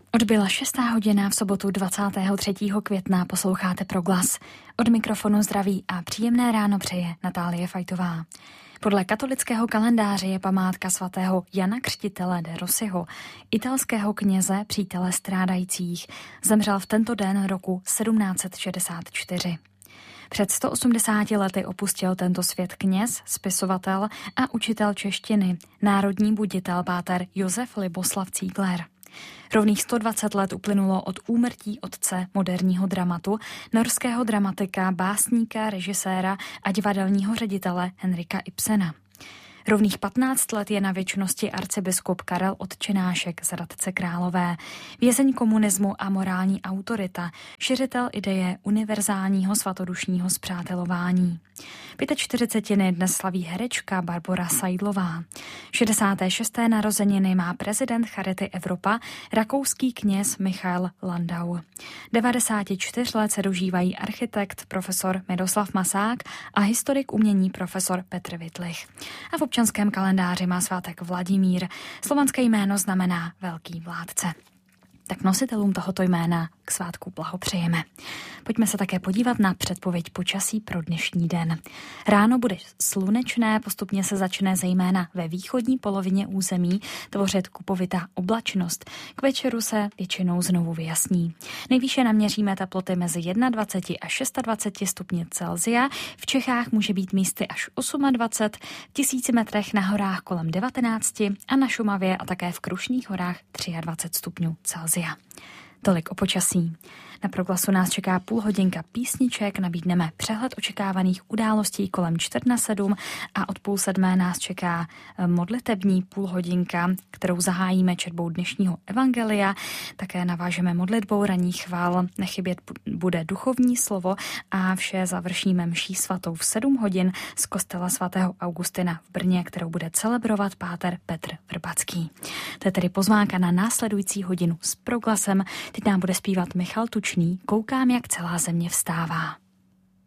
Odbyla 6. hodina v sobotu 23. května, posloucháte Proglas. Od mikrofonu zdraví a příjemné ráno přeje Natálie Fajtová. Podle katolického kalendáře je památka svatého Jana Křtitele de Rossiho, italského kněze, přítele strádajících. Zemřel v tento den roku 1764. Před 180 lety opustil tento svět kněz, spisovatel a učitel češtiny, národní buditel páter Josef Liboslav Cígler. Rovných 120 let uplynulo od úmrtí otce moderního dramatu, norského dramatika, básníka, režiséra a divadelního ředitele Henrika Ibsena. Rovných 15 let je na věčnosti arcibiskup Karel Odčenášek z Hradce Králové, vězeň komunismu a morální autorita, šiřitel ideje univerzálního svatodušního spřátelování. 45 dnes slaví herečka Barbora Seidlová. 66. narozeniny má prezident Charity Evropa, rakouský kněz Michael Landau. 94 let se dožívají architekt profesor Miroslav Masák a historik umění profesor Petr Wittlich. A v občanském kalendáři má svátek Vladimír. Slovanské jméno znamená velký vládce. Tak nositelům tohoto jména k svátku blahopřejeme. Pojďme se také podívat na předpověď počasí pro dnešní den. Ráno bude slunečné, postupně se začne zejména ve východní polovině území tvořit kupovitá oblačnost. K večeru se většinou znovu vyjasní. Nejvýše naměříme teploty mezi 21 a 26 stupni Celsia. V Čechách může být místy až 28, v 1000 metrech na horách kolem 19 a na Šumavě a také v Krušných horách 23 stupňů Celsia. Tolik o počasí. Na Proglasu nás čeká půlhodinka písniček, nabídneme přehled očekávaných událostí kolem 6:45 a od 6:30 nás čeká modlitební půlhodinka, kterou zahájíme četbou dnešního evangelia. Také navážeme modlitbou ranní chvál, nechybět bude duchovní slovo a vše završíme mší svatou v 7 hodin z kostela svatého Augustina v Brně, kterou bude celebrovat páter Petr Vrbacký. To je tedy pozvánka na následující hodinu s Proglasem. Teď nám bude zpívat Michal Tučný, Koukám, jak celá země vstává.